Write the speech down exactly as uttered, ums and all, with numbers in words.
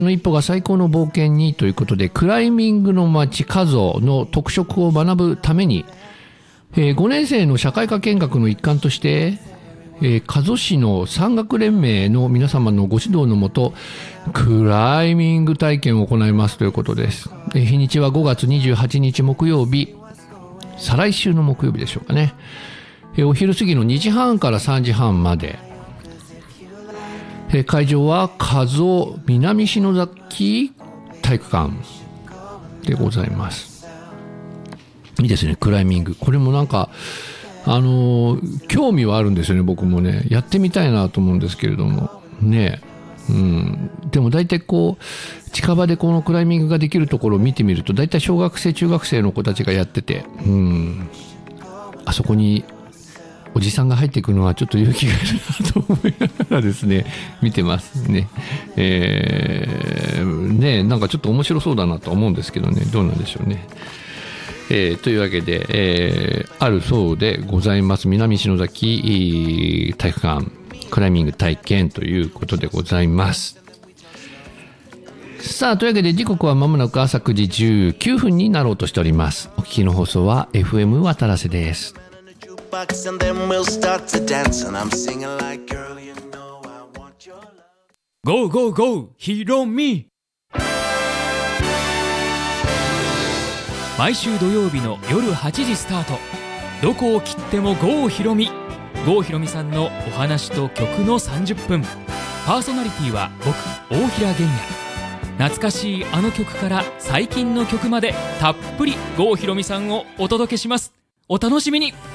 の一歩が最高の冒険にということで、クライミングの街加須の特色を学ぶために、えー、ごねん生の社会科見学の一環として、えー、加須市の山岳連盟の皆様のご指導のもと、クライミング体験を行いますということです。えー、日にちはごがつにじゅうはちにち木曜日、再来週の木曜日でしょうかね。えー、お昼過ぎのにじはんからさんじはんまで。えー、会場は加須南篠崎体育館でございます。いいですね、クライミング。これもなんかあのー、興味はあるんですよね。僕もねやってみたいなと思うんですけれどもね。うん、でも大体こう近場でこのクライミングができるところを見てみると、大体小学生中学生の子たちがやってて、うん、あそこにおじさんが入っていくのはちょっと勇気がいるなと思いながらですね見てますね。えー、ねなんかちょっと面白そうだなと思うんですけどね、どうなんでしょうね。えー、というわけで、えー、あるそうでございます。南篠崎体育館クライミング体験ということでございます。さあ、というわけで時刻はまもなく朝くじじゅうきゅうふんになろうとしております。お聞きの放送は エフエム 渡良瀬です。 ゴーゴーゴーヒロミ。毎週土曜日の夜はちじスタート。どこを切っても郷ひろみ。郷ひろみさんのお話と曲のさんじゅっぷん。パーソナリティは僕、大平玄也。懐かしいあの曲から最近の曲までたっぷり郷ひろみさんをお届けします。お楽しみに。